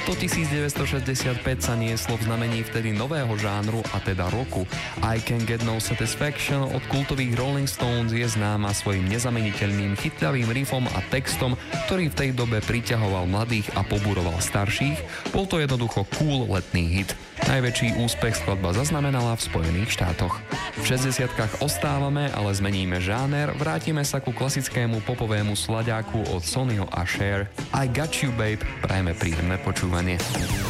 Leto 1965 sa nieslo v znamení vtedy nového žánru, a teda rocku. I Can Get No Satisfaction od kultových Rolling Stones je známa svojim nezameniteľným chytľavým riffom a textom, ktorý v tej dobe priťahoval mladých a poburoval starších. Bol to jednoducho cool letný hit. Najväčší úspech skladba zaznamenala v Spojených štátoch. V 60-kách ostávame, ale zmeníme žáner, vrátime sa ku klasickému popovému slaďáku od Sonnyho a Cher. I Got You Babe, prajme príjemné počúvanie.